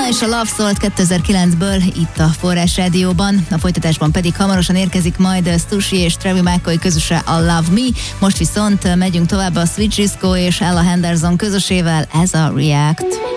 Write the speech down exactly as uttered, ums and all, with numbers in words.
és a Love szólt kétezer-kilencből itt a Forrás Rádióban, a folytatásban pedig hamarosan érkezik majd Stussy és Travie McCoy közöse a Love Me, most viszont megyünk tovább a Sweet Cisco és Ella Henderson közösével, ez a React.